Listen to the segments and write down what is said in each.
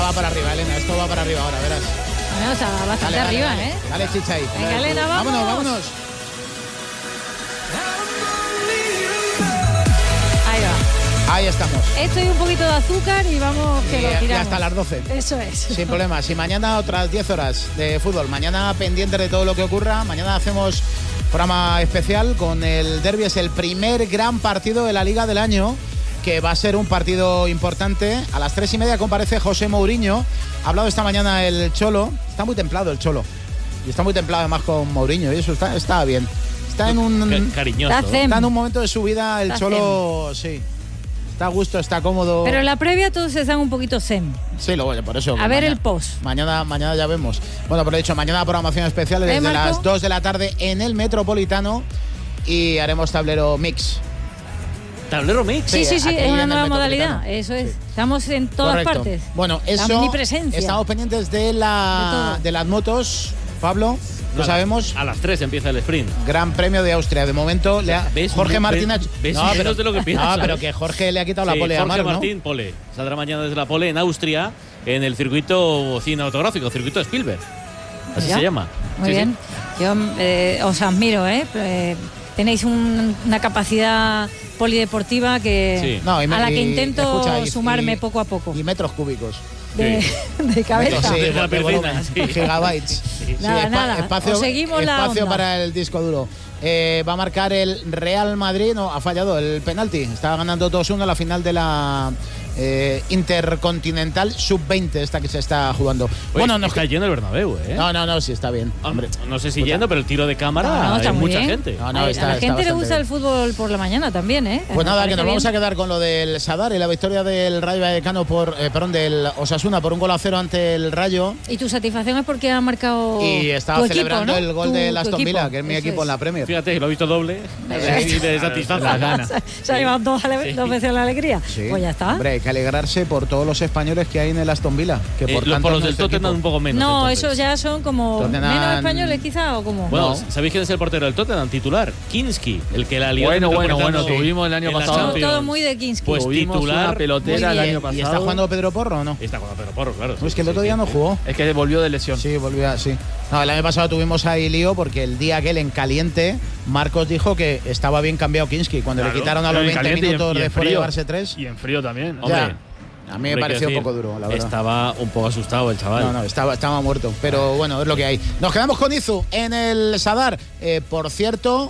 va para arriba, Elena, esto va para arriba ahora, verás. Bueno, está bastante Dale, arriba, dale. Dale, chicha ahí. Venga, Elena, vámonos. Vámonos. Ahí va. Ahí estamos. Esto y un poquito de azúcar y vamos que lo tiramos. Y hasta las 12. Eso es. Sin problemas. Y mañana otras 10 horas de fútbol. Mañana pendiente de todo lo que ocurra. Mañana hacemos programa especial con el derbi. Es el primer gran partido de la Liga del año, que va a ser un partido importante. A las 3:30 comparece José Mourinho. Ha hablado esta mañana el Cholo. Está muy templado el Cholo. Y está muy templado además con Mourinho. Y eso está bien. Está en un... Cariñoso. Está en un momento de su vida el Cholo... Sí. Está a gusto, está cómodo. Pero en la previa todos están un poquito zen. Sí, por eso. A ver el post. Mañana ya vemos. Bueno, por lo dicho, mañana programación especial desde las 2 de la tarde en el Metropolitano y haremos tablero mix. ¿Tablero mix? Sí, es una nueva modalidad. Eso es. Sí. Estamos en todas partes. Bueno, eso. La omnipresencia. Estamos pendientes de las motos, Pablo. Lo sabemos. A las 3 empieza el sprint. Gran Premio de Austria. De momento, Jorge Martín ha... No, pero de lo que piensas. No, pero que Jorge le ha quitado la pole a Marc, ¿no? Jorge Martín, pole. Saldrá mañana desde la pole en Austria, en el circuito cinematográfico, circuito Spielberg. Así se llama. Muy bien. Sí. Yo os admiro, tenéis una capacidad polideportiva que a la que intento sumarme poco a poco. Y metros cúbicos. De cabeza. Sí, de gigabytes. Nada. Espacio para el disco duro. Va a marcar el Real Madrid. No, ha fallado el penalti. Estaba ganando 2-1 la final de la Intercontinental Sub-20, esta que se está jugando. Bueno, nos está yendo el Bernabéu, ¿eh? No, sí está bien. Hombre, no sé si yendo, pero el tiro de cámara hay mucha gente. A la gente le gusta el fútbol por la mañana también, ¿eh? Pues nada, que nos vamos a quedar con lo del Sadar y la victoria del Rayo Vallecano del Osasuna por 1-0 ante el Rayo. Y tu satisfacción es porque ha marcado y estaba tu celebrando equipo, ¿no? el gol de Aston Villa, que es mi equipo en la Premier. Fíjate, lo he visto doble. Y de satisfacción. Se ha llevado dos veces la alegría. Sí. Pues ya está. Hombre, hay que alegrarse por todos los españoles que hay en el Aston Villa. Que por los del Tottenham un poco menos. No, esos ya son como menos españoles quizá o como. Bueno, ¿sabéis quién es el portero del Tottenham titular? Kinski, el que la lió. Bueno, tuvimos el año pasado. Todo muy de Kinski. Pues titular, pelotera el año pasado. ¿Y está jugando Pedro Porro o no? Está jugando Pedro Porro, claro. Pues que el otro día no jugó. Es que volvió de lesión. Sí, sí. No, el año pasado tuvimos ahí lío porque el día aquel en caliente, Marcos dijo que estaba bien cambiado Kinski. Cuando le quitaron a los 20 minutos después de llevarse 3. Y en frío también. Hombre. A mí me pareció un poco duro, la verdad. Estaba un poco asustado el chaval. No, estaba muerto. Pero bueno, es lo que hay. Nos quedamos con Izu en el Sadar. Por cierto,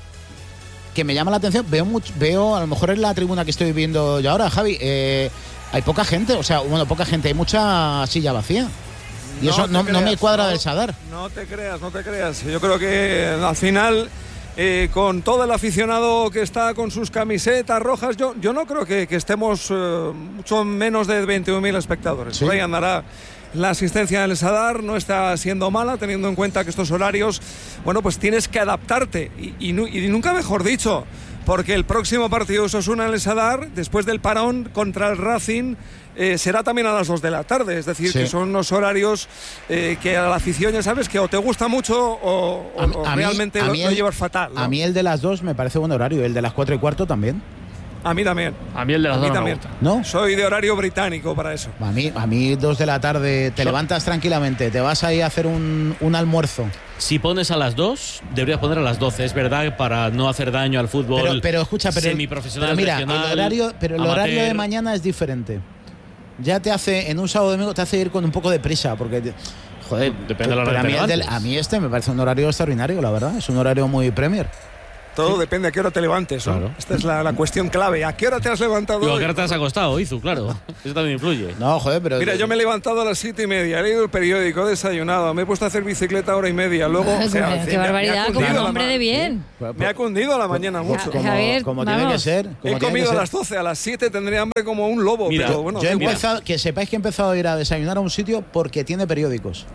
que me llama la atención, veo a lo mejor en la tribuna que estoy viendo yo ahora, Javi, hay poca gente, poca gente, hay mucha silla vacía. Y eso no me cuadra del Sadar. No te creas. Yo creo que al final... con todo el aficionado que está con sus camisetas rojas, yo no creo que estemos mucho menos de 21.000 espectadores. ¿Sí? Por ahí andará la asistencia del Sadar, no está siendo mala, teniendo en cuenta que estos horarios, pues tienes que adaptarte. Y nunca mejor dicho, porque el próximo partido de Osasuna en el Sadar, después del parón contra el Racing, será también a las 2 de la tarde, es decir, que son unos horarios que a la afición ya sabes que o te gusta mucho o realmente lo llevas fatal, ¿no? A mí el de las 2 me parece buen horario, el de las 4:15 también. A mí también. A mí el de las 2 no me gusta. ¿No? Soy de horario británico para eso. A mí 2 de la tarde, te levantas tranquilamente, te vas ahí a hacer un almuerzo. Si pones a las 2, deberías poner a las 12, es verdad, para no hacer daño al fútbol. Pero escucha, semiprofesional, mira, regional, el horario de mañana es diferente. Ya te hace, en un sábado domingo, te hace ir con un poco de prisa, porque... Joder, depende de la hora que a mí me parece un horario extraordinario, la verdad. Es un horario muy Premier. Todo depende a qué hora te levantes, ¿no? Claro. Esta es la cuestión clave. ¿A qué hora te has levantado hoy? ¿A qué hora te has acostado, Izu? Claro. Eso también influye. No, joder, pero... Mira, yo me he levantado a las 7:30, he leído el periódico, he desayunado, me he puesto a hacer bicicleta 1:30, luego... qué barbaridad, como un hombre de bien. Me ha cundido la mañana mucho. Como tiene que ser. He comido a las 12, a las 7 tendría hambre como un lobo. Mira, pero bueno, yo he empezado, que sepáis que he empezado a ir a desayunar a un sitio porque tiene periódicos.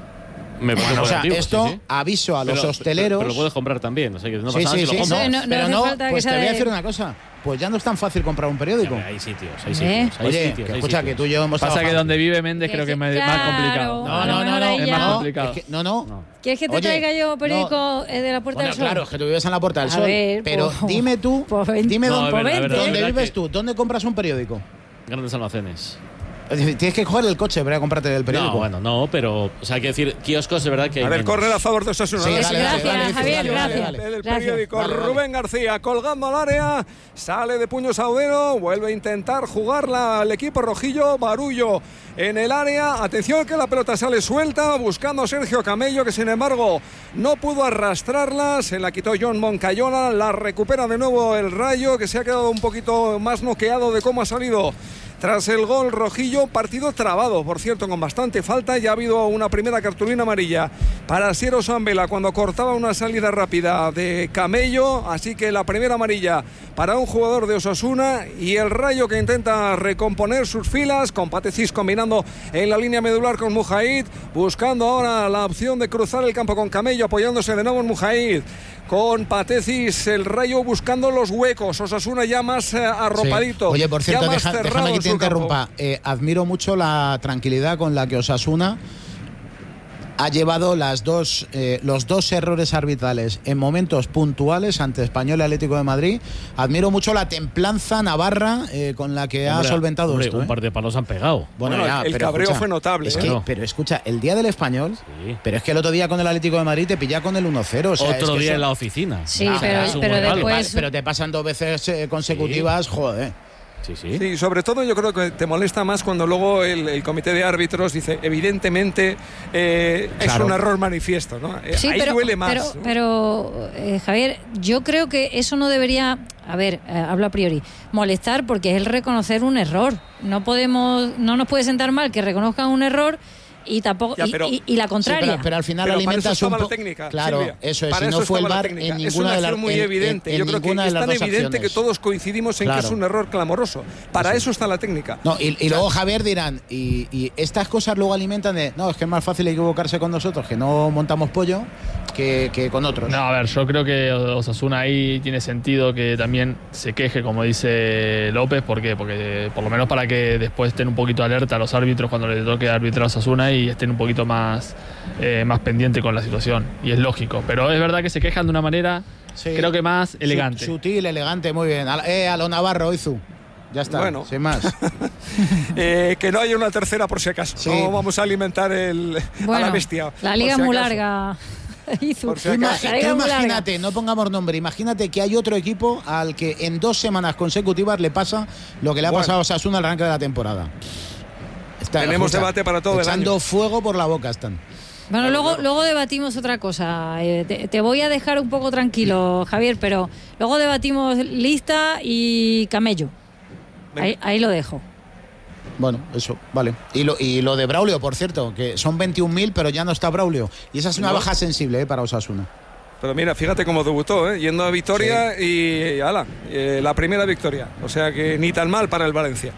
Esto aviso a los hosteleros. Pero lo puedes comprar también, o sea que no pasa nada si lo compras. Pero no, pues te voy a decir una cosa. Pues ya no es tan fácil comprar un periódico. Hay sitios. Oye, escucha, que tú y yo hemos Pasa trabajado. que donde vive Méndez creo que es más complicado. No. Es más complicado. No. ¿Quieres que te traiga yo periódico de la Puerta del Sol? Claro, es que tú vives en la Puerta del Sol. Pero dime tú, dime dónde ver, vives tú, ¿dónde compras un periódico? Grandes almacenes. Tienes que coger el coche para comprarte el periódico. No, bueno, no, pero, o sea, hay que decir, kioscos de verdad que hay. A ver, correr a favor de Osasuna. Sí, gracias, Javier, gracias. El periódico, Rubén García colgando al área, sale de puño Saudero, vuelve a intentar jugarla al equipo rojillo, Barullo en el área, atención que la pelota sale suelta, buscando a Sergio Camello, que sin embargo no pudo arrastrarla, se la quitó John Moncayola, la recupera de nuevo el Rayo, que se ha quedado un poquito más noqueado de cómo ha salido tras el gol rojillo. Partido trabado, por cierto, con bastante falta. Ya ha habido una primera cartulina amarilla para Siero Sambela cuando cortaba una salida rápida de Camello, así que la primera amarilla para un jugador de Osasuna, y el Rayo que intenta recomponer sus filas con Patezis combinando en la línea medular con Mujaid, buscando ahora la opción de cruzar el campo con Camello, apoyándose de nuevo en Mujaid. Con Patezis, el Rayo buscando los huecos, Osasuna ya más arropadito. Sí. Oye, por cierto, déjame que te interrumpa. Admiro mucho la tranquilidad con la que Osasuna ha llevado los dos errores arbitrales en momentos puntuales ante Español y Atlético de Madrid. Admiro mucho la templanza navarra con la que ha solventado esto. Un par de palos han pegado. Bueno, el cabreo fue notable. Pero escucha, el día del Español, sí. Pero es que el otro día con el Atlético de Madrid te pilla con el 1-0. O sea, otro día en la oficina. Sí, pero después... Pero te pasan 2 veces consecutivas, sí. Joder. Sí, sobre todo yo creo que te molesta más cuando luego el comité de árbitros dice, evidentemente es un error manifiesto, ¿no? Sí, ahí duele más. Pero Javier, yo creo que eso no debería, hablo a priori, molestar, porque es el reconocer un error. No nos puede sentar mal que reconozcan un error y tampoco y la contraria. Sí, pero al final alimentas un poco. Claro, Silvia, eso es. Si no fue el VAR en ninguna de las muy evidente. Yo creo que es tan evidente que todos coincidimos en que es un error clamoroso. Para eso está la técnica. No, y luego Javier dirán, y estas cosas luego alimentan de, no, es que es más fácil equivocarse con nosotros, que no montamos pollo, que con otros. No, a ver, yo creo que Osasuna ahí tiene sentido que también se queje, como dice López. ¿Por qué? Porque por lo menos para que después estén un poquito alerta a los árbitros cuando les toque arbitrar a Osasuna y estén un poquito más pendiente con la situación, y es lógico, pero es verdad que se quejan de una manera, creo que más elegante. Sutil, elegante, muy bien. A lo Navarro, Izu. Ya está, bueno. Sin más. Que no haya una tercera por si acaso. Sí. No vamos a alimentar a la bestia. La liga es muy larga. Imagínate, no pongamos nombre, imagínate que hay otro equipo al que en 2 semanas consecutivas le pasa lo que le ha pasado a Osasuna al arranque de la temporada. Tenemos debate para todo el año. Echando fuego por la boca están. Bueno, luego debatimos otra cosa. Te voy a dejar un poco tranquilo, Javier, pero luego debatimos Lista y Camello. Ahí lo dejo. Bueno, eso, vale. Y lo de Braulio, por cierto, que son 21.000, pero ya no está Braulio. Y esa es una baja sensible para Osasuna. Pero mira, fíjate cómo debutó, yendo a Vitoria, y la primera victoria. O sea que ni tan mal para el Valencia.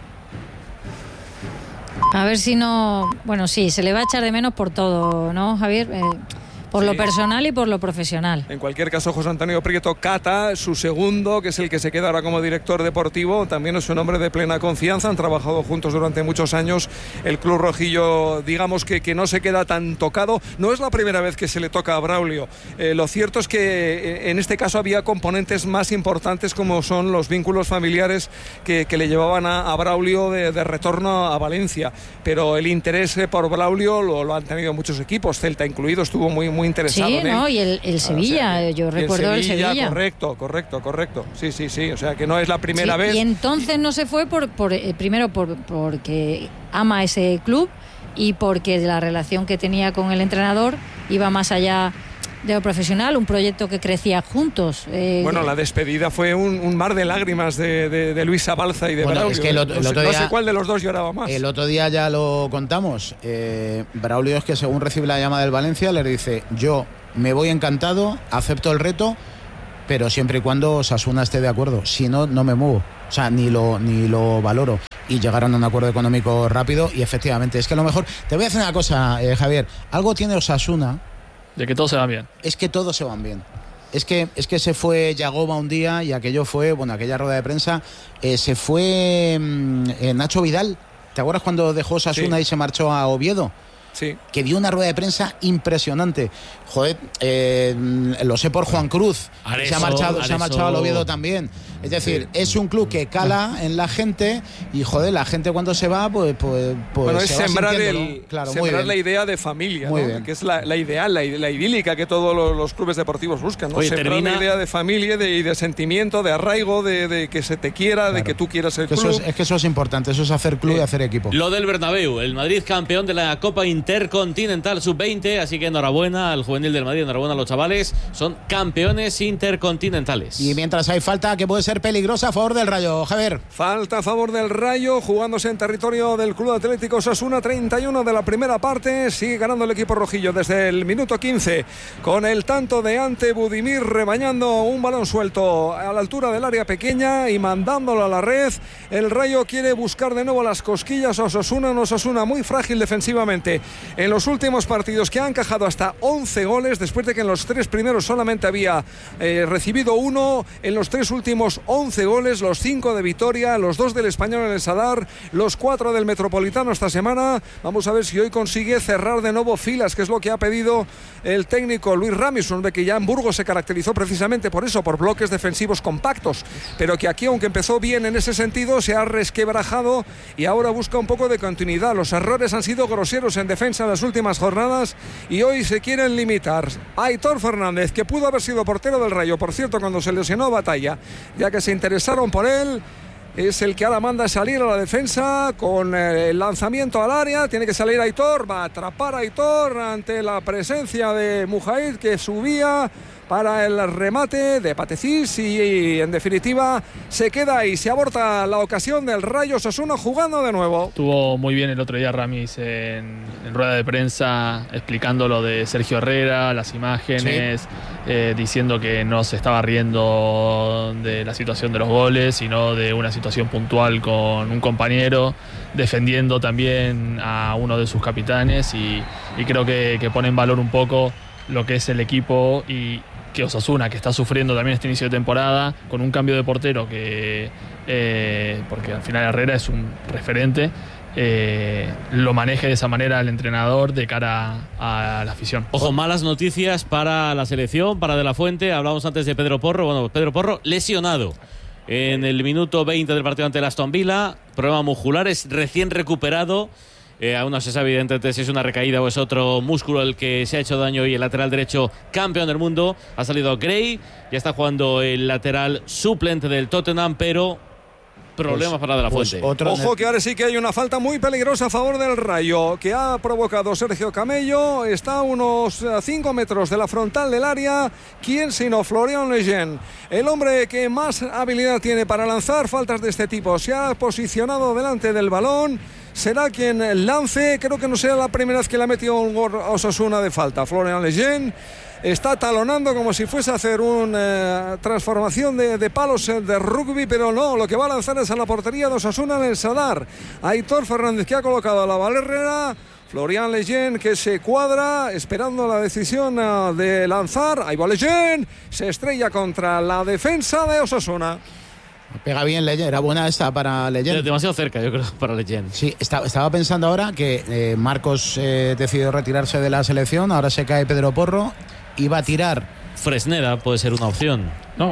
A ver si no... Bueno, sí, se le va a echar de menos por todo, ¿no, Javier? Por lo personal y por lo profesional. En cualquier caso, José Antonio Prieto Cata, su segundo, que es el que se queda ahora como director deportivo, también es un hombre de plena confianza. Han trabajado juntos durante muchos años. El club rojillo, digamos que no se queda tan tocado. No es la primera vez que se le toca a Braulio. Lo cierto es que en este caso había componentes más importantes, como son los vínculos familiares que le llevaban a Braulio de retorno a Valencia. Pero el interés por Braulio lo han tenido muchos equipos, Celta incluido, estuvo muy interesado en él. ¿No? Y el Sevilla, yo recuerdo el Sevilla. Correcto. Sí, o sea que no es la primera vez. Y entonces no se fue primero porque ama ese club y porque la relación que tenía con el entrenador iba más allá de lo profesional, un proyecto que crecía juntos. Bueno, la despedida fue un mar de lágrimas de Luis Abalza y de Braulio. Es que el otro día, no sé cuál de los dos lloraba más. El otro día ya lo contamos. Braulio es que según recibe la llamada del Valencia le dice, yo me voy encantado, acepto el reto, pero siempre y cuando Osasuna esté de acuerdo. Si no, no me muevo. O sea, ni lo valoro. Y llegaron a un acuerdo económico rápido y efectivamente, es que a lo mejor... Te voy a decir una cosa, Javier. Algo tiene Osasuna... De que todos se van bien. Es que todos se van bien. Es que se fue Yagoba un día y aquella rueda de prensa, se fue Nacho Vidal. ¿Te acuerdas cuando dejó Osasuna y se marchó a Oviedo? Sí. Que dio una rueda de prensa impresionante. Joder, lo sé por Juan Cruz. Se ha marchado al Oviedo también. Es decir, es un club que cala en la gente y, joder, la gente cuando se va, pues bueno, es se va sembrar, claro, sembrar la idea de familia, muy ¿no? bien. Que es la ideal, la idílica que todos los clubes deportivos buscan, ¿no? Oye, sembrar la idea de familia y de sentimiento, de arraigo, de que se te quiera, claro, de que tú quieras el club. Es que eso es importante, eso es hacer club y hacer equipo. Lo del Bernabéu, el Madrid campeón de la Copa Intercontinental Sub-20, así que enhorabuena al juvenil del Madrid, enhorabuena a los chavales, son campeones intercontinentales. Y mientras hay falta que puede ser peligrosa a favor del Rayo, Javier. Falta a favor del Rayo, jugándose en territorio del Club Atlético Osasuna, 31 de la primera parte, sigue ganando el equipo rojillo desde el minuto 15, con el tanto de Ante Budimir rebañando un balón suelto a la altura del área pequeña y mandándolo a la red. El Rayo quiere buscar de nuevo las cosquillas a Osasuna, un Osasuna muy frágil defensivamente en los últimos partidos, que ha encajado hasta 11 goles, después de que en los 3 primeros solamente había recibido 1, en los 3 últimos 11 goles, los 5 de Vitoria, los 2 del Español en el Sadar, los 4 del Metropolitano esta semana. Vamos a ver si hoy consigue cerrar de nuevo filas, que es lo que ha pedido el técnico Luis Ramis, un hombre que ya en Burgos se caracterizó precisamente por eso, por bloques defensivos compactos, pero que aquí, aunque empezó bien en ese sentido, se ha resquebrajado y ahora busca un poco de continuidad. Los errores han sido groseros en defensa en las últimas jornadas y hoy se quieren limitar. Aitor Fernández, que pudo haber sido portero del Rayo, por cierto, cuando se lesionó Batalla, ya que se interesaron por él, es el que ahora manda salir a la defensa con el lanzamiento al área. Tiene que salir Aitor, va a atrapar a Aitor ante la presencia de Mujaid, que subía para el remate de Patecís y en definitiva se queda ahí, se aborta la ocasión del Rayo Osasuna jugando de nuevo. Estuvo muy bien el otro día Ramis en rueda de prensa explicando lo de Sergio Herrera, las imágenes, sí, diciendo que no se estaba riendo de la situación de los goles, sino de una situación puntual con un compañero, defendiendo también a uno de sus capitanes y creo que pone en valor un poco lo que es el equipo y que Osasuna, que está sufriendo también este inicio de temporada con un cambio de portero que porque al final Herrera es un referente, lo maneje de esa manera el entrenador de cara a la afición. Ojo, malas noticias para la selección, para De la Fuente. Hablábamos antes de Pedro Porro. Bueno, Pedro Porro lesionado en el minuto 20 del partido ante el Aston Villa, problema musculares, recién recuperado. Aún no se sabe evidentemente si es una recaída o es otro músculo el que se ha hecho daño, y el lateral derecho campeón del mundo ha salido Gray, ya está jugando el lateral suplente del Tottenham, pero problemas para De la Fuente. Ojo que ahora sí que hay una falta muy peligrosa a favor del Rayo, que ha provocado Sergio Camello. Está a unos 5 metros de la frontal del área. ¿Quién sino Florian Lejeune? El hombre que más habilidad tiene para lanzar faltas de este tipo. Se ha posicionado delante del balón. Será quien lance. Creo que no será la primera vez que le ha metido un gol a Osasuna de falta. Florian Lejeune está talonando como si fuese a hacer una transformación de palos de rugby, pero no, lo que va a lanzar es a la portería de Osasuna en el Sadar. Aitor Fernández, que ha colocado a la barrera. Florian Lejeune, que se cuadra esperando la decisión de lanzar. Ahí va Lejeune, se estrella contra la defensa de Osasuna. Pega bien Lejeune, era buena esta para Lejeune. Demasiado cerca, yo creo, para Lejeune. Sí, estaba pensando ahora que Marcos decidió retirarse de la selección, ahora se cae Pedro Porro y va a tirar. Fresneda puede ser una opción. No,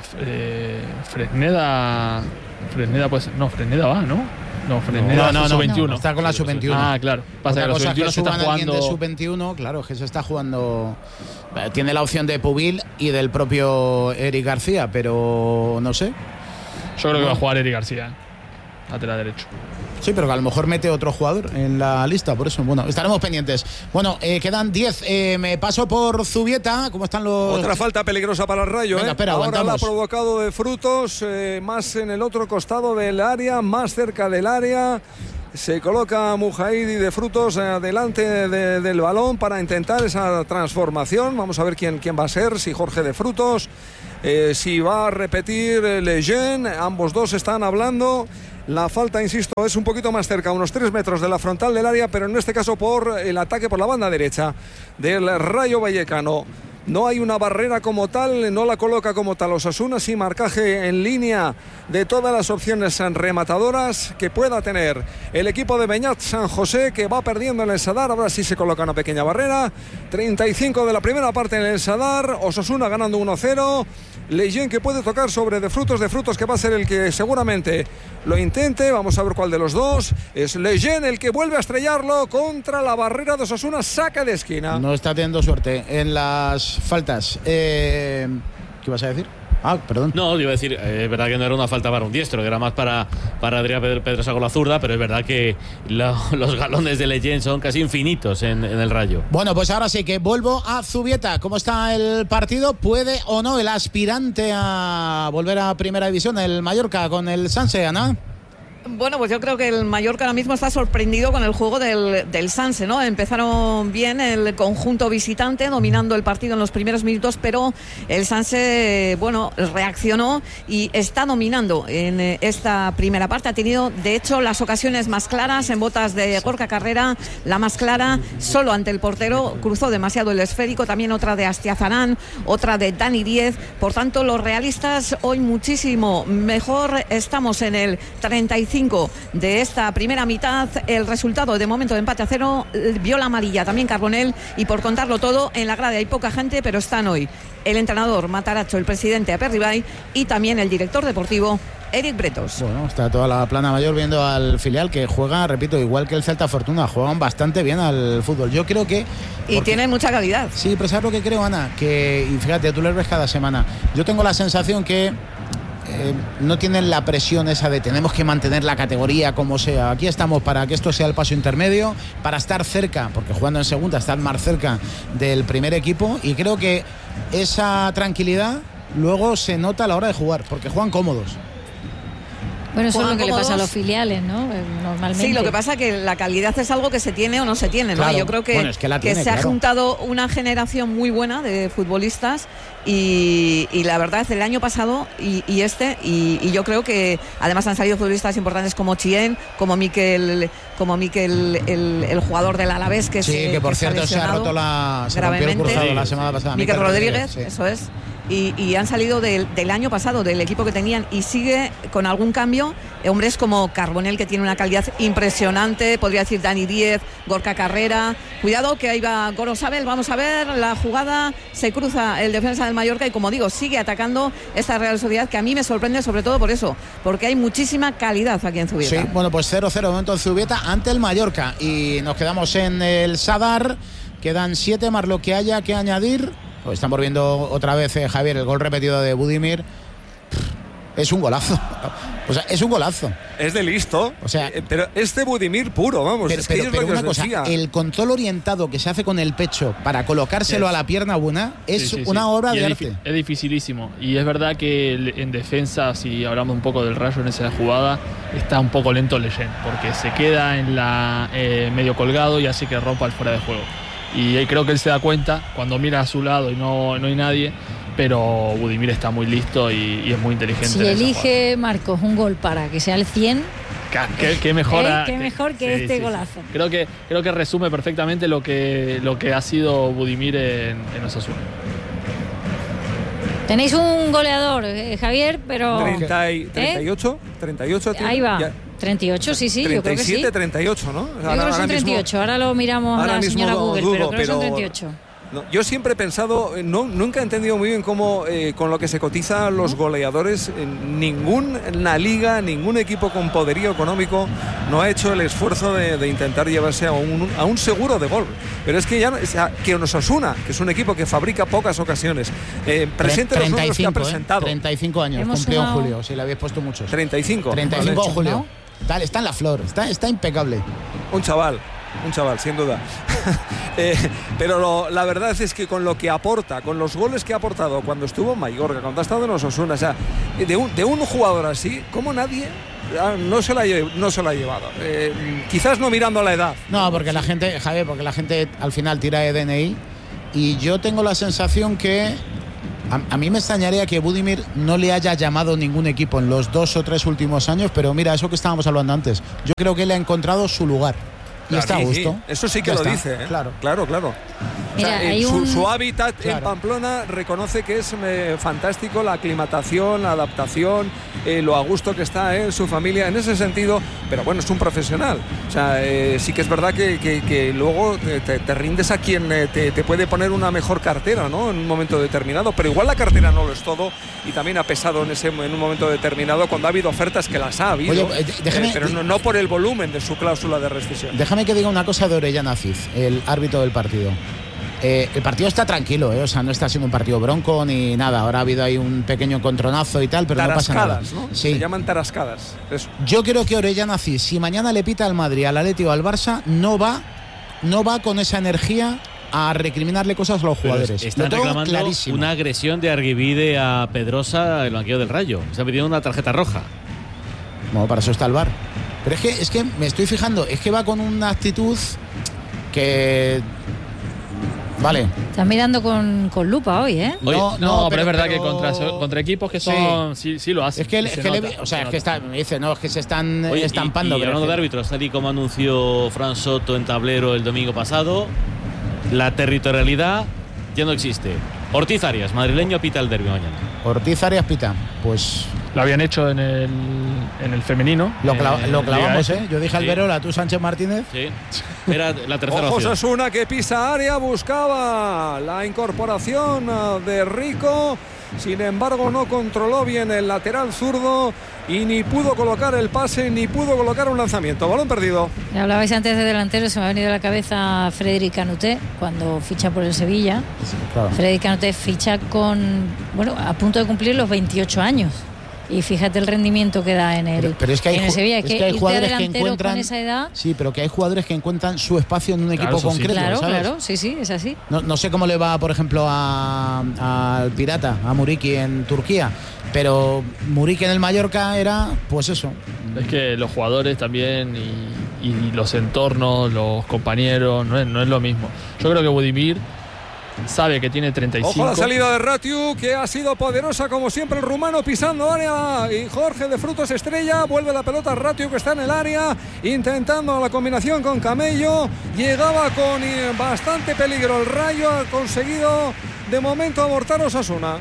Fresneda pues no, Fresneda va, ¿no? No, Fresneda no, sub-21. Está con la sub-21. Ah, claro. Pasa que la sub-21 se está jugando de sub-21, claro, que se está jugando. Tiene la opción de Pubil y del propio Eric García, pero no sé. Yo creo que va a jugar Eric García, lateral derecho. Sí, pero que a lo mejor mete otro jugador en la lista, por eso, bueno, estaremos pendientes. Bueno, quedan 10. Me paso por Zubieta. ¿Cómo están los...? Otra falta peligrosa para el Rayo. Venga, espera, ahora aguantamos. la ha provocado de Frutos, más en el otro costado del área, más cerca del área. Se coloca Mujaidi de Frutos delante del balón para intentar esa transformación. Vamos a ver quién va a ser, si Jorge de Frutos, si va a repetir Lejeune. Ambos dos están hablando. La falta, insisto, es un poquito más cerca, unos 3 metros de la frontal del área, pero en este caso por el ataque por la banda derecha del Rayo Vallecano. no hay una barrera como tal, no la coloca como tal Osasuna, sin marcaje en línea de todas las opciones rematadoras que pueda tener el equipo de Beñat San José, que va perdiendo en el Sadar. Ahora sí se coloca una pequeña barrera. 35 de la primera parte en el Sadar, Osasuna ganando 1-0. Leyen, que puede tocar sobre de Frutos, que va a ser el que seguramente lo intente. Vamos a ver cuál de los dos. Es Leyen el que vuelve a estrellarlo contra la barrera de Osasuna, saca de esquina. No está teniendo suerte en las faltas. ¿Qué ibas a decir? Ah, perdón. No, iba a decir, es verdad que no era una falta para un diestro, que era más para Adrián Pedrosa con la zurda, pero es verdad que los galones de Leyen son casi infinitos en el Rayo. Bueno, pues ahora sí que vuelvo a Zubieta. ¿Cómo está el partido? ¿Puede o no el aspirante a volver a Primera División, el Mallorca, con el Sanse, Ana? Bueno, pues yo creo que el Mallorca ahora mismo está sorprendido con el juego del Sanse, ¿no? Empezaron bien el conjunto visitante, dominando el partido en los primeros minutos, pero el Sanse, bueno, reaccionó y está dominando en esta primera parte. Ha tenido, de hecho, las ocasiones más claras en botas de Gorka Carrera, la más clara solo ante el portero, cruzó demasiado el esférico, también otra de Astiazarán, otra de Dani Díez. Por tanto, los realistas hoy muchísimo mejor. Estamos en el 35 de esta primera mitad. El resultado de momento de empate a 0, viola amarilla también Carbonell, y por contarlo todo, en la grada hay poca gente, pero están hoy el entrenador Mataracho, el presidente Aperribay y también el director deportivo Eric Bretos. Bueno, está toda la plana mayor viendo al filial, que juega, repito, igual que el Celta Fortuna, juegan bastante bien al fútbol. Yo creo que... Y tienen mucha calidad. Sí, pero ¿sabes lo que creo, Ana? Que, y fíjate, tú les ves cada semana. Yo tengo la sensación que no tienen la presión esa de tenemos que mantener la categoría como sea. Aquí estamos para que esto sea el paso intermedio, para estar cerca, porque jugando en segunda, estar más cerca del primer equipo, y creo que esa tranquilidad luego se nota a la hora de jugar, porque juegan cómodos. Bueno, eso es lo que cómodos. le pasa a los filiales, ¿no? Normalmente. Sí, lo que pasa es que la calidad es algo que se tiene o no se tiene, ¿no? Claro. Yo creo que, bueno, es que tiene, se ha claro. juntado una generación muy buena de futbolistas y la verdad es el año pasado y yo creo que además han salido futbolistas importantes como Chien, como Mikel, el jugador del Alavés, que que por cierto se rompió el cruzado la semana pasada. Mikel Rodríguez, sí. eso es. Y han salido del año pasado, del equipo que tenían, y sigue con algún cambio hombres como Carbonell, que tiene una calidad impresionante, podría decir Dani Díez, Gorka Carrera. Cuidado que ahí va Gorosabel, vamos a ver la jugada, se cruza el defensa del Mallorca y, como digo, sigue atacando esta Real Sociedad, que a mí me sorprende sobre todo por eso, porque hay muchísima calidad aquí en Zubieta. Sí, bueno, pues 0-0 de momento en Zubieta ante el Mallorca, y nos quedamos en el Sadar. Quedan 7 más lo que haya que añadir. Pues estamos viendo otra vez, Javier, el gol repetido de Budimir. Es un golazo. O sea, es un golazo. Es de listo. O sea, pero es de Budimir puro, vamos. Pero una cosa, el control orientado que se hace con el pecho para colocárselo a la pierna buena es una obra de arte. Es dificilísimo. Y es verdad que en defensa, si hablamos un poco del Rayo en esa jugada, está un poco lento Leyen, porque se queda en la medio colgado y hace que rompa el fuera de juego. Y creo que él se da cuenta cuando mira a su lado y no hay nadie, pero Budimir está muy listo y es muy inteligente. Si elige Marcos un gol para que sea el 100, qué mejor, qué mejor que este golazo. Creo que resume perfectamente lo que ha sido Budimir en Osasuna. Tenéis un goleador, Javier, pero 38 ahí va. Ya. 38, sí, 37, yo creo que sí. 38, ¿no? Yo creo que son 38, ahora lo miramos a la señora Google, pero creo que son 38. No, yo siempre he pensado, nunca he entendido muy bien cómo, con lo que se cotizan los goleadores, ninguna liga, ningún equipo con poderío económico no ha hecho el esfuerzo de intentar llevarse a un seguro de gol. Pero es que que Osasuna, que es un equipo que fabrica pocas ocasiones, presente los números que ha presentado. 35 años, cumplió en julio, si le habéis puesto muchos. 35 en julio. ¿No? Está en la flor, está impecable. Un chaval, sin duda. Pero la verdad es que con lo que aporta, con los goles que ha aportado cuando estuvo en Mallorca, cuando ha estado en Osasuna, o sea, de un jugador así, como nadie no se la ha llevado. Quizás no mirando la edad. No, porque la gente, Javier, al final tira de DNI, y yo tengo la sensación que a mí me extrañaría que Budimir no le haya llamado ningún equipo en los 2 o 3 últimos años, pero mira, eso que estábamos hablando antes, yo creo que él ha encontrado su lugar. y está a gusto. Sí, eso sí que Ya lo está, dice, ¿eh? Claro. Claro. Mira, O sea, hay su hábitat Claro. en Pamplona reconoce que es fantástico, la aclimatación, la adaptación, lo a gusto que está su familia en ese sentido, pero bueno, es un profesional. O sea, sí que es verdad que luego te rindes a quien te puede poner una mejor cartera, ¿no? En un momento determinado, pero igual la cartera no lo es todo y también ha pesado en un momento determinado cuando ha habido ofertas, que las ha habido. Oye, déjame, pero no por el volumen de su cláusula de rescisión. Déjame que diga una cosa de Orellana Cid, el árbitro del partido. El partido está tranquilo, o sea, no está siendo un partido bronco ni nada. Ahora ha habido ahí un pequeño encontronazo y tal, pero no pasa nada. ¿No? Sí. Se llaman tarascadas. Eso. Yo creo que Orellana Cid, si mañana le pita al Madrid, al Atleti o al Barça, no va con esa energía a recriminarle cosas a los jugadores. Están Lo tengo reclamando clarísimo. una agresión de Arguivide a Pedrosa en el banquillo del Rayo. Está pidiendo una tarjeta roja. Bueno, para eso está el VAR. Pero es que me estoy fijando, es que va con una actitud que... Vale. Estás mirando con lupa hoy, ¿eh? Oye, No, pero es verdad que contra equipos que son sí lo hacen. Es que, me dice, no, es que se están estampando. Y pero hablando es de que- árbitros, tal y como anunció Fran Soto en Tablero el domingo pasado, la territorialidad ya no existe. Ortiz Arias, madrileño, pita el derbi mañana. Ortiz Arias pita. Pues Lo habían hecho en el femenino. lo clavamos, Liga ¿eh? Yo dije al Sí. Verola, tú Sánchez Martínez. Sí. Era la tercera Ojo, opción. Osasuna que pisa área, buscaba la incorporación de Rico. Sin embargo, no controló bien el lateral zurdo y ni pudo colocar el pase, ni pudo colocar un lanzamiento. Balón perdido. Hablabais antes de delantero, se me ha venido a la cabeza Frédéric Canuté cuando ficha por el Sevilla. Claro. Frédéric Canuté ficha a punto de cumplir los 28 años. Y fíjate el rendimiento que da en el, Pero es que hay, en el Sevilla. es que hay irte jugadores que delantero encuentran. con esa edad. Sí, pero que hay jugadores que encuentran su espacio en un equipo eso sí. concreto. Claro, ¿sabes? claro, sí, es así. No sé cómo le va, por ejemplo, al Pirata, a Muriqui en Turquía, pero Muriqui en el Mallorca era, pues eso. Es que los jugadores también y los entornos, los compañeros, no es lo mismo. Yo creo que Budimir sabe que tiene 35. Ojo a la salida de Ratiu, que ha sido poderosa como siempre el rumano pisando área, y Jorge de Frutos estrella, vuelve la pelota a Ratiu que está en el área, intentando la combinación con Camello, llegaba con bastante peligro el Rayo, ha conseguido de momento abortar Osasuna.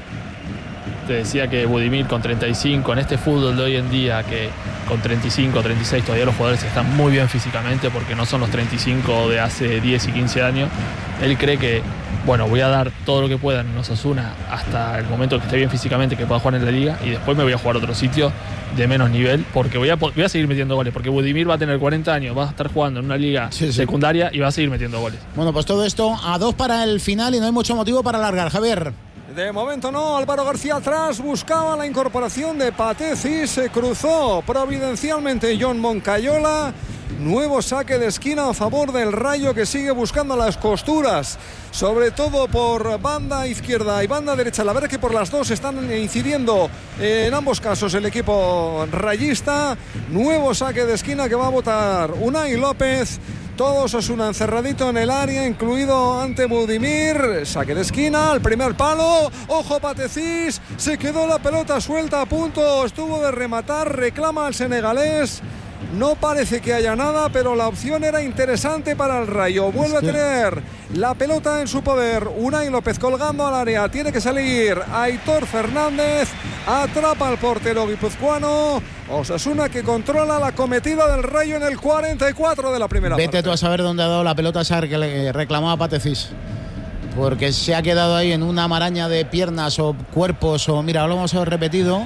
Te decía que Budimir con 35 en este fútbol de hoy en día, que con 35, 36 todavía los jugadores están muy bien físicamente porque no son los 35 de hace 10 y 15 años. Él cree que, bueno, voy a dar todo lo que pueda en Osasuna hasta el momento que esté bien físicamente, que pueda jugar en la liga, y después me voy a jugar a otro sitio de menos nivel porque voy a seguir metiendo goles, porque Budimir va a tener 40 años, va a estar jugando en una liga secundaria y va a seguir metiendo goles. Bueno, pues todo esto a 2 para el final y no hay mucho motivo para alargar, Javier. De momento no, Álvaro García atrás, buscaba la incorporación de Pateci, se cruzó providencialmente John Moncayola. Nuevo saque de esquina a favor del Rayo, que sigue buscando las costuras, sobre todo por banda izquierda y banda derecha. La verdad es que por las dos están incidiendo en ambos casos el equipo rayista. Nuevo saque de esquina que va a botar Unai López. Todos Osasuna encerradito en el área, incluido ante Budimir. Saque de esquina, al primer palo. Ojo Patecís, se quedó la pelota suelta, a punto estuvo de rematar, reclama al senegalés. No parece que haya nada, pero la opción era interesante para el Rayo. Vuelve a tener la pelota en su poder. Unai López colgando al área. Tiene que salir Aitor Fernández. Atrapa al portero guipuzcoano. Osasuna que controla la cometida del Rayo en el 44 de la primera parte. Vete tú a saber dónde ha dado la pelota esa que le reclamaba Patecís. Porque se ha quedado ahí en una maraña de piernas o cuerpos o... Mira, lo hemos repetido.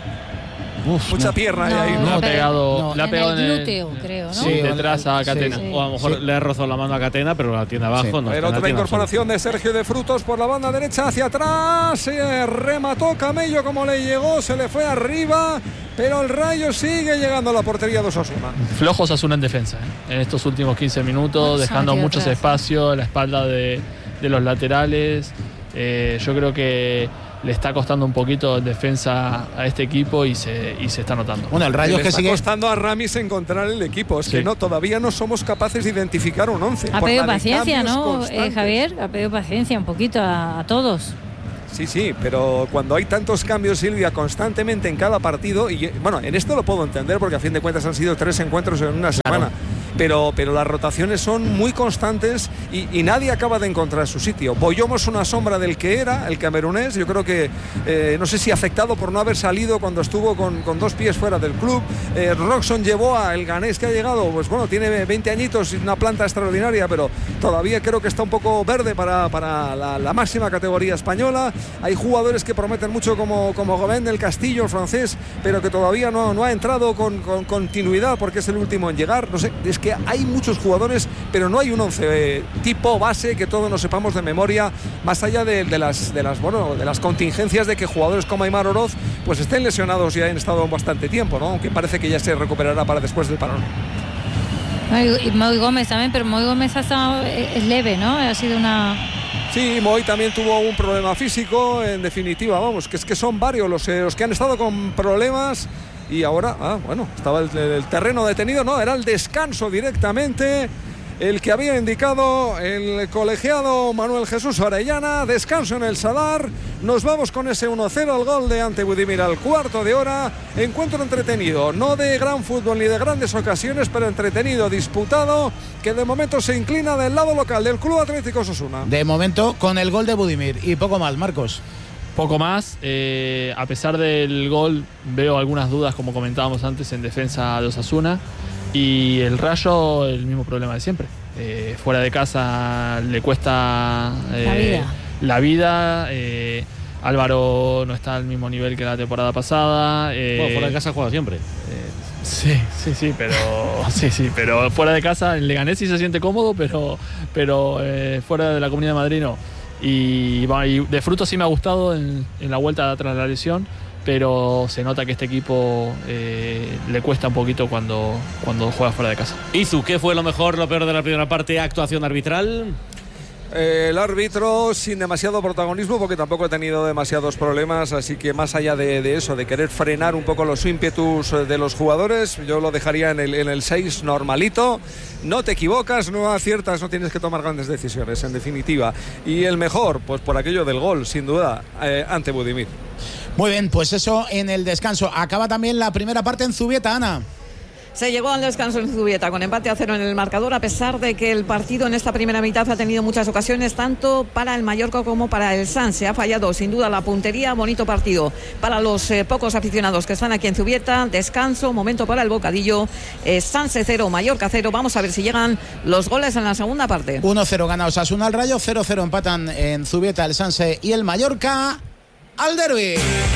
Uf, mucha no. pierna hay ahí. Le ha pegado, no. le ha pegado en el glúteo, creo, ¿no? Sí, detrás a Catena. sí. O a lo mejor le ha rozado la mano a Catena, pero la tiene abajo. Sí. No, Pero la otra tiene incorporación de Sergio de Frutos por la banda derecha hacia atrás. Remató Camello como le llegó, se le fue arriba. Pero el Rayo sigue llegando a la portería de Osasuna. Flojos Osasuna en defensa, en estos últimos 15 minutos, dejando metido muchos atrás. espacios a la espalda de los laterales. Yo creo que le está costando un poquito en defensa a este equipo y se está notando. Bueno, el Rayo Le que está sigue... costando a Ramis encontrar el equipo. Es Sí. que no, todavía no somos capaces de identificar un 11. Ha por pedido la de paciencia, cambios ¿no, constantes. Javier? Ha pedido paciencia un poquito a todos. Sí, pero cuando hay tantos cambios, Silvia, constantemente en cada partido, y bueno, en esto lo puedo entender porque a fin de cuentas han sido 3 encuentros en una semana. pero las rotaciones son muy constantes y nadie acaba de encontrar su sitio. Boyomo es una sombra del que era, el camerunés. Yo creo que, no sé si afectado por no haber salido cuando estuvo con 2 pies fuera del club. Roxon llevó a el ganés que ha llegado, pues bueno, tiene 20 añitos y una planta extraordinaria, pero todavía creo que está un poco verde para la máxima categoría española. Hay jugadores que prometen mucho como Gobén del Castillo, el francés, pero que todavía no ha entrado con continuidad porque es el último en llegar. No sé, es que hay muchos jugadores, pero no hay un 11 tipo base que todos nos sepamos de memoria, más allá de las contingencias de que jugadores como Aimar Oroz pues estén lesionados y hayan estado bastante tiempo, ¿no? Aunque parece que ya se recuperará para después del parón. Y Moi Gómez también, pero Moi Gómez es leve, ¿no? Ha sido una... Sí, Moi también tuvo un problema físico, en definitiva, vamos, que es que son varios los que han estado con problemas y ahora, estaba el terreno detenido, no, era el descanso directamente, el que había indicado el colegiado Manuel Jesús Orellana. Descanso en el Sadar. Nos vamos con ese 1-0, el gol de Ante Budimir al cuarto de hora. Encuentro entretenido, no de gran fútbol ni de grandes ocasiones, pero entretenido, disputado, que de momento se inclina del lado local del Club Atlético Osasuna. De momento con el gol de Budimir y poco más, Marcos. Poco más, a pesar del gol veo algunas dudas, como comentábamos antes, en defensa de Osasuna. Y el Rayo, el mismo problema de siempre. Fuera de casa le cuesta la vida. Álvaro no está al mismo nivel que la temporada pasada. Fuera de casa juega siempre. Sí, pero fuera de casa en Leganés sí se siente cómodo, pero fuera de la Comunidad de Madrid no. Y de fruto sí me ha gustado en la vuelta tras la lesión, pero se nota que este equipo le cuesta un poquito cuando juega fuera de casa. Izu, ¿qué fue lo mejor, lo peor de la primera parte? ¿Actuación arbitral? El árbitro sin demasiado protagonismo, porque tampoco ha tenido demasiados problemas, así que más allá de eso, de querer frenar un poco los ímpetus de los jugadores, yo lo dejaría en el 6 normalito. No te equivocas, no aciertas, no tienes que tomar grandes decisiones, en definitiva. Y el mejor, pues por aquello del gol, sin duda, Ante Budimir. Muy bien, pues eso en el descanso. Acaba también la primera parte en Zubieta, Ana. Se llegó al descanso en Zubieta con empate a 0 en el marcador, a pesar de que el partido en esta primera mitad ha tenido muchas ocasiones, tanto para el Mallorca como para el Sanse. Ha fallado sin duda la puntería. Bonito partido para los pocos aficionados que están aquí en Zubieta. Descanso, momento para el bocadillo. Sanse 0, Mallorca 0. Vamos a ver si llegan los goles en la segunda parte. 1-0 gana Osasuna al Rayo, 0-0 empatan en Zubieta el Sanse y el Mallorca al derbi.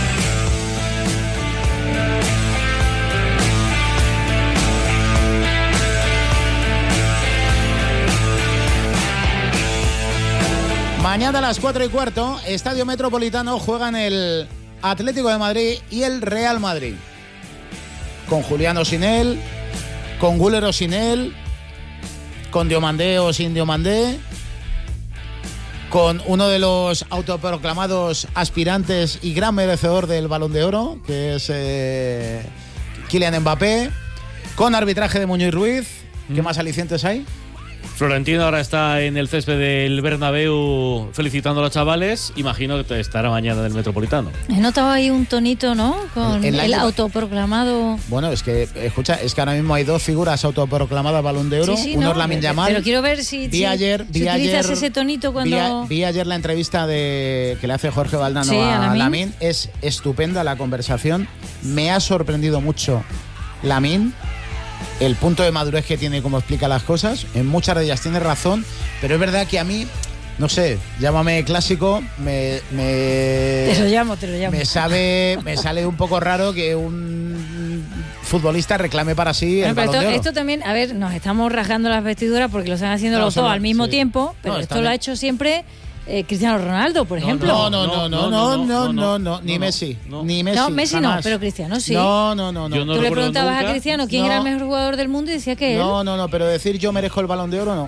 Mañana a las 4:15, Estadio Metropolitano, juegan el Atlético de Madrid y el Real Madrid. Con Julián o sin él, con Güler o sin él, con Diomandé o sin Diomandé, con uno de los autoproclamados aspirantes y gran merecedor del Balón de Oro, que es Kylian Mbappé, con arbitraje de Muñoz Ruiz. ¿Qué más alicientes hay? Florentino ahora está en el césped del Bernabéu felicitando a los chavales. Imagino que estará mañana en el Metropolitano. He notado ahí un tonito, ¿no? Con el autoproclamado... Bueno, es que, escucha, es que ahora mismo hay 2 figuras autoproclamadas Balón de Oro. Sí, uno es Lamine Yamal. Pero quiero ver si utilizas ese tonito cuando... Vi ayer la entrevista que le hace Jorge Valdano a Lamine. Es estupenda la conversación. Me ha sorprendido mucho Lamine. El punto de madurez que tiene, como explica las cosas, en muchas de ellas tiene razón, pero es verdad que a mí, no sé, llámame clásico, Te lo llamo. Me sale un poco raro que un futbolista reclame para sí el Balón de Oro. Esto también, a ver, nos estamos rasgando las vestiduras porque lo están haciendo los dos al mismo tiempo, pero esto lo ha hecho siempre Cristiano Ronaldo, por ejemplo. No, ni Messi. Ni Messi. No, Messi jamás. No, pero Cristiano sí. No. Tú le preguntabas a Cristiano quién era el mejor jugador del mundo y decía que él. No, pero decir yo merezco el Balón de Oro, no.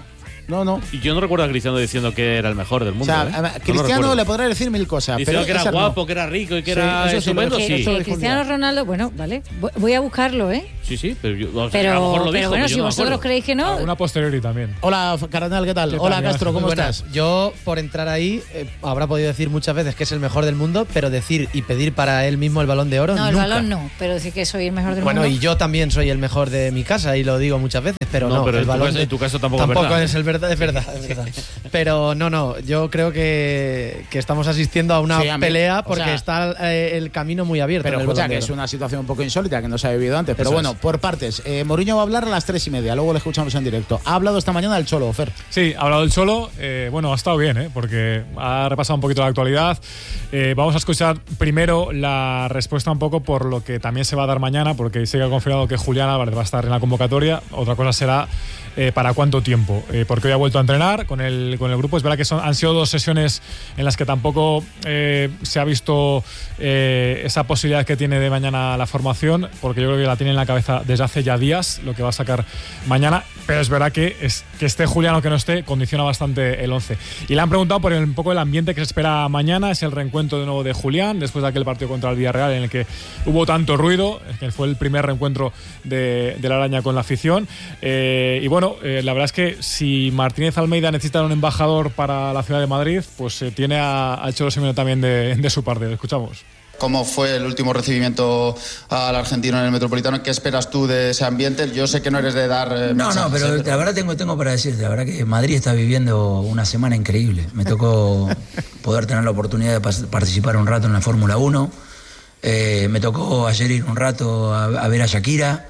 No. Y yo no recuerdo a Cristiano diciendo que era el mejor del mundo. O sea, Cristiano le podrá decir mil cosas. Diciendo pero que era guapo, que era rico y que era estupendo, sí. Cristiano Ronaldo, bueno, vale, voy a buscarlo, ¿eh? Sí, pero yo, o sea, pero, a lo mejor lo dijo, bueno, yo si no vosotros creéis que no. Una posteriori también. Hola, Cardenal, ¿qué tal? Hola, Castro, ¿cómo estás? Yo, por entrar ahí, habrá podido decir muchas veces que es el mejor del mundo, pero decir y pedir para él mismo el Balón de Oro, no, nunca. el Balón no, pero decir que soy el mejor del mundo. Bueno, y yo también soy el mejor de mi casa y lo digo muchas veces, pero no, pero el Balón en tu caso tampoco es el verdad, es verdad. Pero no, yo creo que estamos asistiendo a una pelea porque está el camino muy abierto. Pero escucha, que es una situación un poco insólita que no se ha vivido antes. Pero bueno, por partes. Mourinho va a hablar a las 3:30, luego lo escuchamos en directo. Ha hablado esta mañana del Cholo, Fer. Sí, ha hablado del Cholo. Bueno, ha estado bien, porque ha repasado un poquito la actualidad. Vamos a escuchar primero la respuesta un poco por lo que también se va a dar mañana, porque se ha confirmado que Julián Álvarez va a estar en la convocatoria. Otra cosa será para cuánto tiempo, porque hoy ha vuelto a entrenar con el grupo. Es verdad que han sido 2 sesiones en las que tampoco se ha visto esa posibilidad que tiene de mañana la formación, porque yo creo que la tiene en la cabeza desde hace ya días lo que va a sacar mañana, pero es verdad que esté Julián o que no esté condiciona bastante el 11. Y le han preguntado por un poco el ambiente que se espera mañana. Es el reencuentro de nuevo de Julián después de aquel partido contra el Villarreal en el que hubo tanto ruido, que fue el primer reencuentro de la Araña con la afición. Y bueno, la verdad es que si Martínez Almeida necesita un embajador para la ciudad de Madrid, pues tiene al Cholo Simeone también de su parte. Lo escuchamos. ¿Cómo fue el último recibimiento al argentino en el Metropolitano? ¿Qué esperas tú de ese ambiente? Yo sé que no eres de dar mensajes, pero la verdad tengo para decirte, la verdad que Madrid está viviendo una semana increíble. Me tocó poder tener la oportunidad de participar un rato en la Fórmula 1. Me tocó ayer ir un rato a ver a Shakira.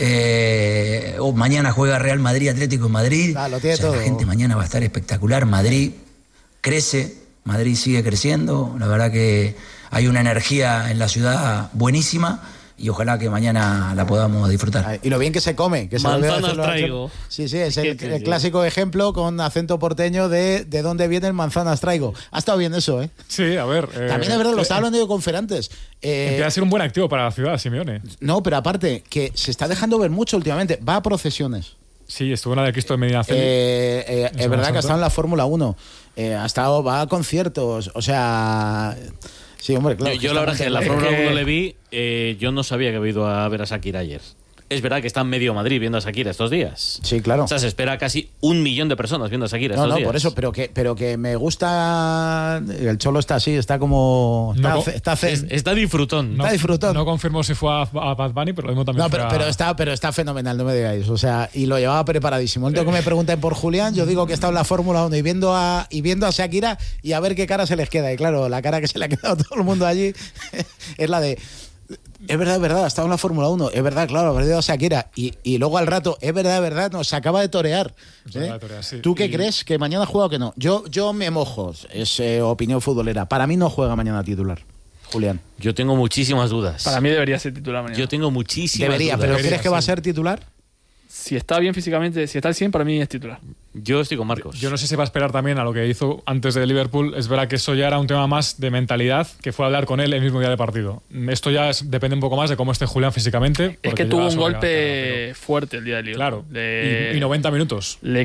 Mañana juega Real Madrid, Atlético de Madrid. Lo tiene todo. La gente mañana va a estar espectacular. Madrid crece, Madrid sigue creciendo. La verdad que hay una energía en la ciudad buenísima y ojalá que mañana la podamos disfrutar. Y lo bien que se come. Que manzanas traigo. Sí, es el clásico ejemplo con acento porteño de dónde vienen manzanas traigo. Ha estado bien eso, ¿eh? Sí, a ver. También es verdad, lo estaba hablando yo con Fer antes. Empieza a ser un buen activo para la ciudad, Simeone. No, pero aparte, que se está dejando ver mucho últimamente. Va a procesiones. Sí, estuvo en la de Cristo de Medina. Es verdad que ha estado en la Fórmula 1. Va a conciertos. O sea... Sí, hombre, claro. Yo la verdad es que en la Fórmula 1 le vi, yo no sabía que había ido a ver a Shakira ayer. Es verdad que está en medio Madrid viendo a Shakira estos días. Sí, claro. O sea, se espera casi 1 millón de personas viendo a Shakira estos días. No, por eso, pero que me gusta. El Cholo está así, está como. Está disfrutón. Está disfrutón. No confirmo si fue a Bad Bunny, pero lo mismo también. No, pero está fenomenal, no me digáis. O sea, y lo llevaba preparadísimo. El día que me pregunten por Julián, yo digo que está en la Fórmula 1 y viendo a Shakira y a ver qué cara se les queda. Y claro, la cara que se le ha quedado a todo el mundo allí es la de. Es verdad, ha estado en la Fórmula 1, es verdad, claro, ha perdido a Shakira y luego al rato, es verdad, se acaba de torear. Sí. ¿Tú qué crees? ¿Que mañana juega o que no? Yo me mojo, es opinión futbolera. Para mí no juega mañana titular, Julián. Yo tengo muchísimas dudas. Para mí debería ser titular mañana. Yo tengo muchísimas dudas. ¿Pero crees que va a ser titular? Si está bien físicamente, si está al 100, para mí es titular. Yo estoy con Marcos. Yo no sé si va a esperar también a lo que hizo antes de Liverpool. Es verdad que eso ya era un tema más de mentalidad, que fue hablar con él el mismo día de partido. Esto ya depende un poco más de cómo esté Julián físicamente. Es que tuvo un golpe fuerte el día de Liverpool. Claro, y 90 minutos. Le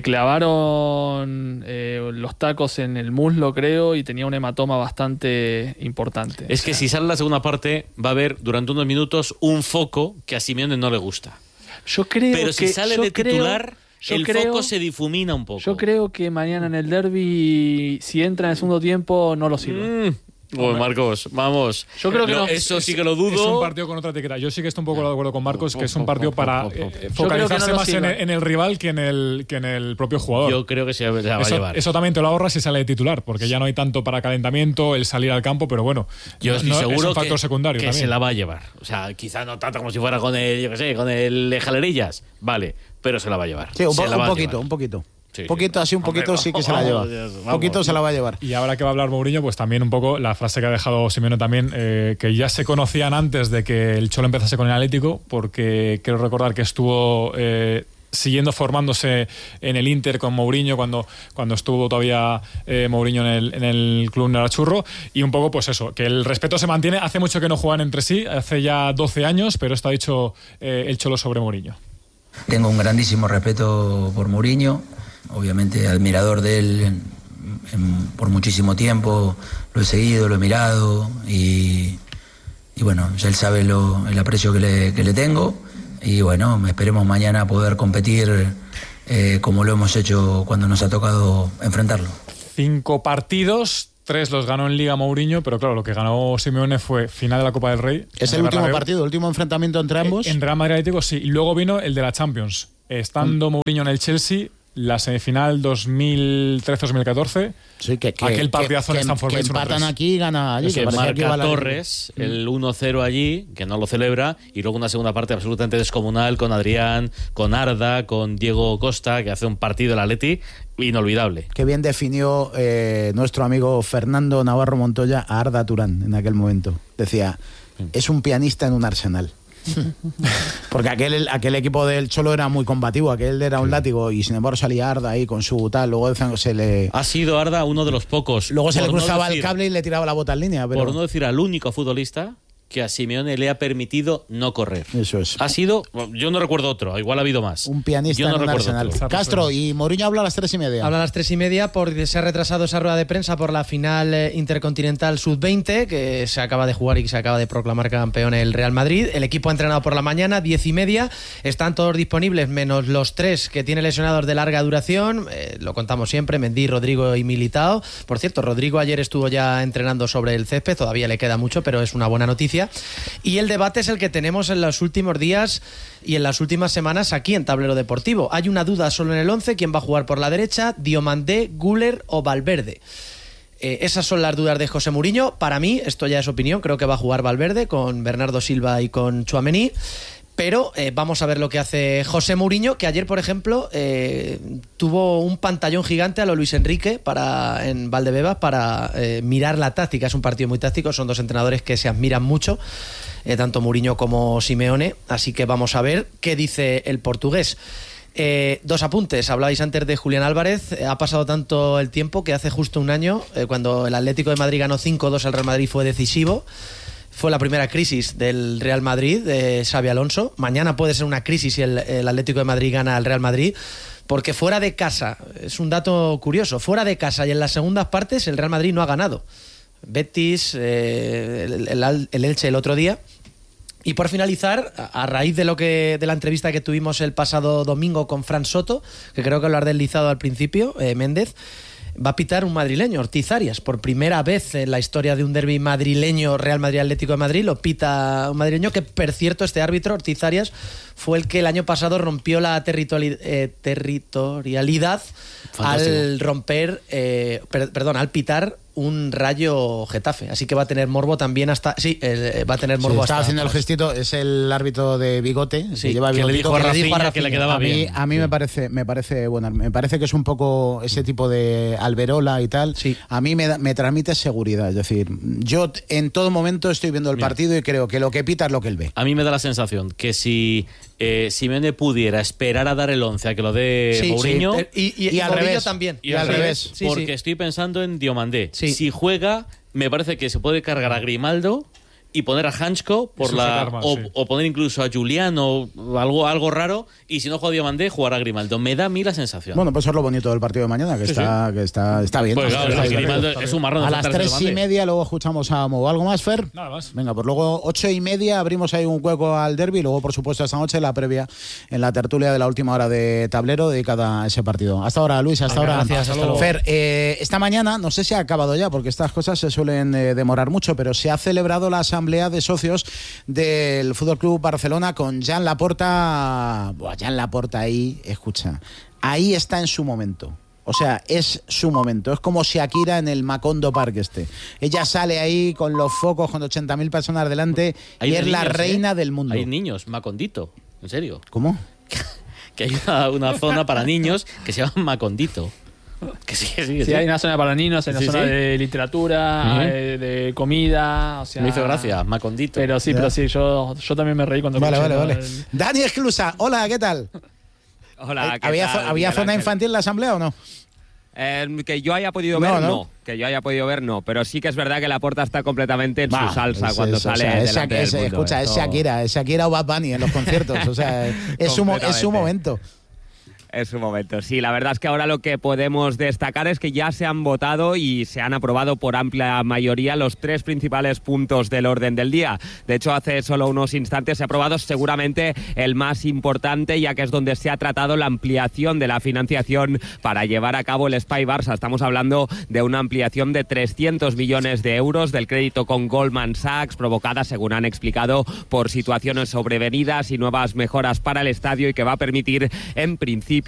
clavaron los tacos en el muslo, creo, y tenía un hematoma bastante importante. Es que si sale la segunda parte, va a haber durante unos minutos un foco que a Simeone no le gusta. Pero si sale de titular, el foco se difumina un poco. Yo creo que mañana en el derbi, si entra en el segundo tiempo, no lo sirve. Marcos, vamos. Yo creo que eso sí que lo dudo. Es un partido con otra etiqueta. Yo sí que estoy un poco de acuerdo con Marcos, que es un partido para focalizarse más en el rival que en el propio jugador. Yo creo que se la va a llevar. Eso también te lo ahorras si sale de titular, porque ya no hay tanto para calentamiento, el salir al campo, pero bueno, yo estoy seguro es un factor secundario que también. Se la va a llevar. O sea, quizá no tanto como si fuera con el Jalerillas, vale, pero se la va a llevar. Sí, un poquito. Sí, un poquito sí que se la lleva. Un poquito se la va a llevar. Y ahora que va a hablar Mourinho, pues también un poco la frase que ha dejado Simeone también, que ya se conocían antes de que el Cholo empezase con el Atlético, porque quiero recordar que estuvo siguiendo formándose en el Inter con Mourinho cuando estuvo todavía Mourinho en el club Nerazzurro, y un poco pues eso, que el respeto se mantiene. Hace mucho que no juegan entre sí, hace ya 12 años, pero esto ha dicho el Cholo sobre Mourinho. Tengo un grandísimo respeto por Mourinho. obviamente admirador de él por muchísimo tiempo, lo he seguido, lo he mirado y bueno, ya él sabe el aprecio que le tengo y bueno, esperemos mañana poder competir como lo hemos hecho cuando nos ha tocado enfrentarlo. 5 partidos, 3 los ganó en Liga Mourinho, pero claro, lo que ganó Simeone fue final de la Copa del Rey. ¿Es el último partido, el último enfrentamiento entre ambos? En Real Madrid Atlético, sí. Y luego vino el de la Champions. Estando Mourinho en el Chelsea, la semifinal 2013-2014. Sí, aquel partidazo en Stamford Bridge. Que empatan aquí y gana allí. Que marca Torres el 1-0 allí, que no lo celebra, y luego una segunda parte absolutamente descomunal con Adrián, con Arda, con Diego Costa, que hace un partido el Atleti inolvidable. Qué bien definió nuestro amigo Fernando Navarro Montoya a Arda Turán en aquel momento. Decía, es un pianista en un arsenal. Porque aquel equipo del Cholo era muy combativo, aquel era un látigo y sin embargo salía Arda ahí con su tal, luego ha sido Arda uno de los pocos. Luego se le cruzaba el cable y le tiraba la bota en línea, pero... Por no decir al único futbolista que a Simeone le ha permitido no correr. Eso es. Ha sido, yo no recuerdo otro, igual ha habido más. Un pianista en un arsenal. Castro, y Mourinho habla a las 3:30. Habla a las 3:30 porque se ha retrasado esa rueda de prensa por la final intercontinental sub-20 que se acaba de jugar y que se acaba de proclamar campeón el Real Madrid. El equipo ha entrenado por la mañana, 10:30. Están todos disponibles, menos los 3 que tiene lesionados de larga duración. Lo contamos siempre, Mendy, Rodrigo y Militao. Por cierto, Rodrigo ayer estuvo ya entrenando sobre el césped, todavía le queda mucho, pero es una buena noticia. Y el debate es el que tenemos en los últimos días y en las últimas semanas aquí en Tablero Deportivo. Hay una duda solo en el 11, ¿quién va a jugar por la derecha? Diomandé, Güler o Valverde. Esas son las dudas de José Mourinho. Para mí, esto ya es opinión, creo que va a jugar Valverde con Bernardo Silva y con Tchouaméni. Pero vamos a ver lo que hace José Mourinho, que ayer, por ejemplo, tuvo un pantallón gigante a lo Luis Enrique en Valdebebas para mirar la táctica. Es un partido muy táctico, son 2 entrenadores que se admiran mucho, tanto Mourinho como Simeone. Así que vamos a ver qué dice el portugués. 2 apuntes. Hablabais antes de Julián Álvarez. Ha pasado tanto el tiempo que hace justo un año, cuando el Atlético de Madrid ganó 5-2 al Real Madrid, fue decisivo. Fue la primera crisis del Real Madrid de Xabi Alonso. Mañana puede ser una crisis si el Atlético de Madrid gana al Real Madrid, porque fuera de casa, es un dato curioso, fuera de casa y en las segundas partes el Real Madrid no ha ganado. Betis, el Elche el otro día. Y por finalizar, a raíz de la entrevista que tuvimos el pasado domingo con Fran Soto, que creo que lo has deslizado al principio, Méndez, va a pitar un madrileño, Ortiz Arias. Por primera vez en la historia de un derbi madrileño, Real Madrid-Atlético de Madrid, lo pita un madrileño que, por cierto, este árbitro, Ortiz Arias, fue el que el año pasado rompió la territorialidad al al pitar un Rayo Getafe, así que va a tener morbo también hasta... Sí, va a tener morbo hasta... Estaba haciendo el gestito, es el árbitro de bigote, sí, que lleva que le dijo a Rafinha que le quedaba bien. A mí me parece bueno, me parece que es un poco ese tipo de Alberola y tal. Sí. A mí me transmite seguridad, es decir, yo en todo momento estoy viendo el partido y creo que lo que pita es lo que él ve. A mí me da la sensación que si Simeone pudiera esperar a dar el 11 a que lo dé Mourinho, y al revés también. Y al revés, porque estoy pensando en Diomandé. Sí. Si juega, me parece que se puede cargar a Grimaldo y poner a Hanchko o poner incluso a Julián o algo raro, y si no juega Diomandé, jugará a Grimaldo. Me da a mí la sensación. Bueno, pues eso es lo bonito del partido de mañana, que está bien. Pues claro, Grimaldo es un marrón. A las 3:30 luego escuchamos a Mo. ¿Algo más, Fer? Nada más. Venga, pues luego 8:30 abrimos ahí un hueco al derbi, y luego por supuesto esta noche la previa en la tertulia de la última hora de Tablero dedicada a ese partido. Hasta ahora, Luis, hasta ahora. Gracias, hasta luego. Fer, esta mañana, no sé si ha acabado ya, porque estas cosas se suelen demorar mucho, pero se ha celebrado la asamblea de socios del Fútbol Club Barcelona con Jan Laporta. Jan Laporta ahí, escucha, ahí está en su momento. O sea, es su momento. Es como Shakira en el Macondo Park Ella sale ahí con los focos, con 80.000 personas delante, y es la reina del mundo. Hay niños, Macondito, en serio. ¿Cómo? Que hay una zona para niños que se llama Macondito. Que sí. Hay una zona para niños, hay una zona de literatura, de comida, o sea... Me hizo gracia, Macondito. Pero sí, yo también me reí cuando... Vale. Dani Esclusa, hola, ¿qué tal? Hola, ¿qué ¿Había zona infantil en la asamblea o no? Que yo haya podido ver, no. Que yo haya podido ver, no. Pero sí que es verdad que Laporta está completamente en su salsa cuando sale delante del mundo. Escucha, es Shakira o Bad Bunny en los conciertos. O sea, es su momento. Es su momento. Sí, la verdad es que ahora lo que podemos destacar es que ya se han votado y se han aprobado por amplia mayoría los 3 principales puntos del orden del día. De hecho, hace solo unos instantes se ha aprobado seguramente el más importante, ya que es donde se ha tratado la ampliación de la financiación para llevar a cabo el Espai Barça. Estamos hablando de una ampliación de 300 millones de euros del crédito con Goldman Sachs, provocada, según han explicado, por situaciones sobrevenidas y nuevas mejoras para el estadio, y que va a permitir, en principio,